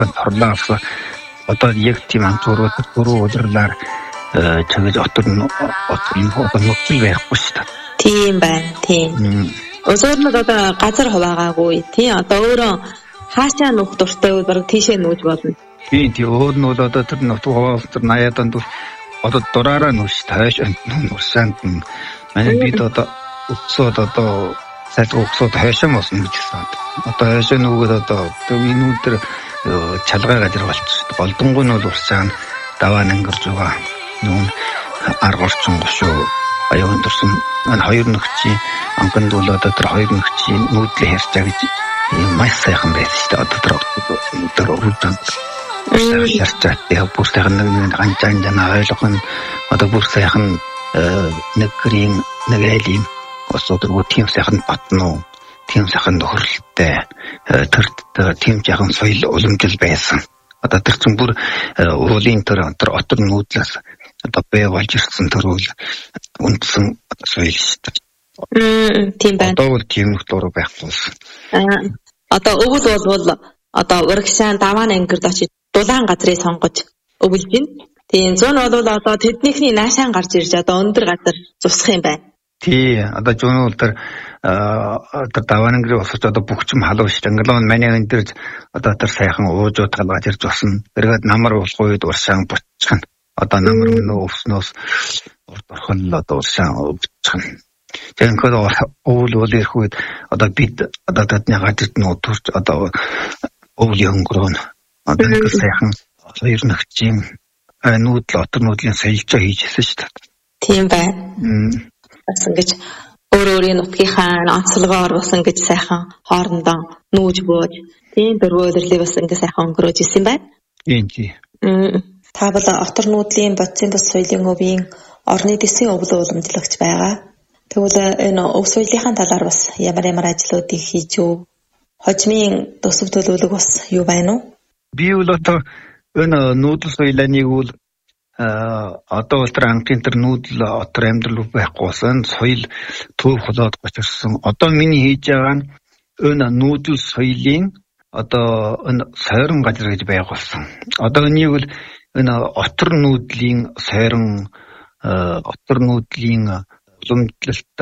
торлоос одоо яг тийм антурууд дөрөв өдрөөр чагж отор нөхцөл байхгүй шүү дээ. Тийм байна. Тийм. Өсөөрнөд одоо газар хуваагаагүй тий одоо өөрөө хаашаа нөх дуртай бол баг тийшээ нүүж болно. Тийм өөр нь бол одоо тэр нутг хуваалцар 80-аад онд одоо дураараа нүүж тааш нурсаанд манай бид одоо өсөөд одоо сайлгуу өсөөд хаашаа мосно гэж байна. Одоо хаашаа нүгэд одоо минутэр чалгай газар болчихсон. Голдонгой нь бол урсаан даваа ангирж байгаа. Нүүн аргорчин гошоо аяун дурсан энэ хоёр нөхчийн анханд бол одоо тэр хоёр нөхчийн нүүдлээ хэрчээ гэж маш сайхан байсан шүү дээ. Одоо тэр өрөвдөн хэрчээ яг бүр сайхан нэг ганцхан жана ойлгох нь одоо бүр сайхан нэг гэрийн нэг айлын осоо тийм сайхан батнуу тийм сайхан нөхөрлөлттэй тэр тийм жахан соёл уламжил байсан. Одоо тэр чинь бүр уулын тэр отор нүүдлээс одоо бай болж ирсэн тэр үл үндсэн соёл шүү дээ. Тийм байна. Одоо бол тийм нөхцөл байхгүй. Одоо өвөл бол одоо урагшаан даваан ангирд очиж дулаан газрыг сонгож өвөлж байна. Тийм зүүн бол одоо тэднийхний наашаан гарч ирж одоо өндөр газар зусах юм байна. Тий, одоо зүүн бол тэр даваан ангирыг осож одоо бүгчм халуун шүү дээ. Инглон манай энэ дээр одоо тэр сайхан уужууд талгаж ирж усна. Тэргээд намар уулах үед уршаан бутчихна. Одоо намар өнөө өвснөөс урд орхон одоо уршаан бутчихна. Тэгэнгүүт өвөл ирэх үед одоо бид одоо тэдний гадарт нутурч одоо өвлийн өнгөрөн одоо нэг сайхан хоёр нөхцийн нүүдл отор нүүдлийн соёлжоо хийжсэн шүү дээ. Тийм байна. Бас ингэж өөрийн нутгийнхаа онцлогоор бас ингэж сайхан хоорондоо нүүж бууж тийм дөрвөө өдрөлийг бас ингэ сайхан өнгөрөөж исэн байна. Тийм. Та бол отор нүүдлийн бодисын бус соёлын өвийн орны дэсийн өвлөө уламжлагч байгаа. Тэгвэл энэ өв соёлынхаа талаар бас ямар ажлуудыг хийж юу? Хожмын төсөв төлөвлөгөө бас юу байна уу? Би бол одоо энэ нүүдэл соёлыг бол одоо ултраа анхны тэр нүүдэл отор амьдрал байхгүйсэн соёл төв холоод гочирсан. Одоо миний хийж байгаа нь энэ нүүдэл соёлын одоо энэ сойрон газар гэж байгуулсан. Одоо энийг бол энэ отор нүүдлийн сойрон отор нүүдлийн уламжлалт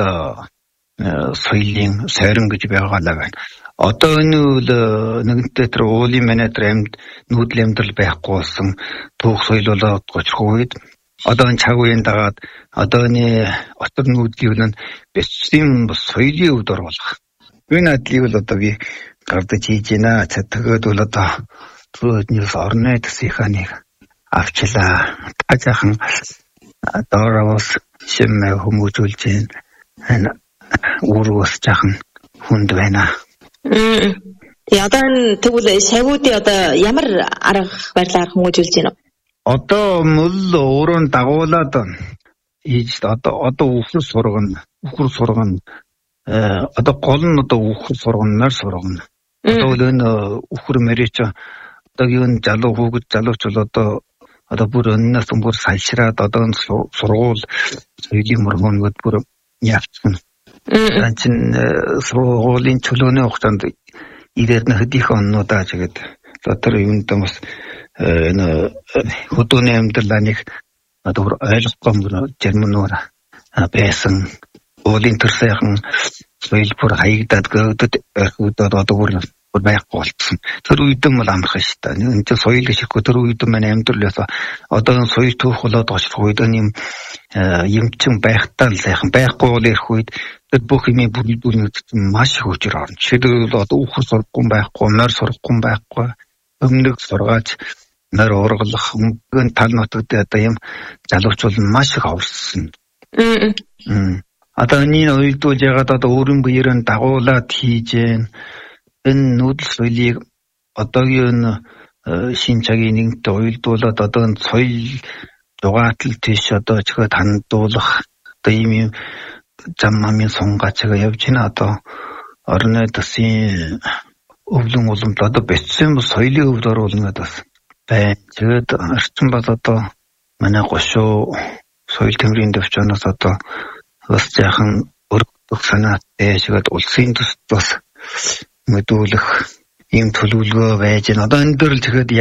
соёлын сойрон гэж байгуулаа байна. Одоо энэ үл нэгэнтээ тэр уулын менежер нүүдэл амьдрал байхгүйсэн түүх соёл болоод гоцрох үед одоо энэ цаг үеийн дагаад одоо энэ отор нүүдлийн бэцсэн соёлын өвд оруулах. Энэ адлыг бол одоо би гардаж хийж байна. Тэгээд бол одоо түрүүнээс орны төсийнхаа нэг авчлаа. Тажаахан доороос шимээ хүмүүжүүлж байна. Үүргээс жаахан хүнд байна. Тэгээ одоо энэ тэгвэл шавуудын одоо ямар арга барилаар хүмүүжүүлж байна вэ? Одоо мөл өөрөө дагуулад хийж одоо үхэр сургана. Одоо гол нь одоо үхэр сурганаар сургана. Одоо энэ үхэр мэрэж одоо юу залуу хүүхэд залууч бол одоо бүр өнөөс бүр салшраад одоо сургууль соёлын мөргөнөд бүр явчихна. Чин сургуулийн чөлөөний хугацаанд ирээд нэхдийнхээ оннуудаа тэгээд одоо юунд бас энэ хөдөөний амьдралаа нэг одоо ойлгохгүй жирмнөр байсан. Уулын төр сайхан соёл бүр хаягдаад гөөдөд өрхөдөд одоо бүр байхгүй болчихсон. Тэр үед нь бол амархан шүү дээ. Энд чинь соёл гэшихгүй тэр үед манай амьдралаас одоо соёл түүх болоод очих үед юм чин байхтаа сайхан байхгүй бол ирэх үед тэр бүх юмыг бүрдүүлнэ маш их хүчээр орно. Жишээлбэл одоо үхэр сурахгүй байхгүй, нойр сурахгүй байхгүй, өмнөг сургааж нойр ургалах өмнө тал нутагт одоо юм залууч бол маш их овссон. Одоо энэ уйлдуулж ягаад одоо өөрийн биеэрээ дагуулад хийж энэ нүүдэл соёлыг одоогийн шин цагийн нэгэнтээ уйлдуулад одоо энэ соёл дугаатал тийш одоо чигээ хандуулах одоо ийм зам амын сунгацгаа явж байна. Одоо орны төсийн өвлөн уламжлал одоо бэцсэн соёлын өвд оруулнаад бас байна. Тэгээд орчин бол одоо манай гошуу соёл тэмрийн дэвчнээс одоо бас яхан өргөх санаатай шигэд улсын төсд бас мэдүүлэх ийм төлөвлөгөө байж байна. Одоо энэ дөр л тэгэхэд